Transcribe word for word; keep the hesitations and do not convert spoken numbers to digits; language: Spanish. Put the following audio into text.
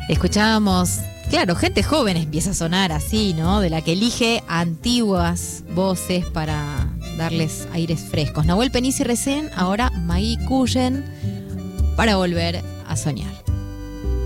Escuchábamos, claro, gente joven empieza a sonar así, ¿no? De la que elige antiguas voces para darles aires frescos. Nahuel Penisi recién, ahora Maggie Cullen para volver a soñar.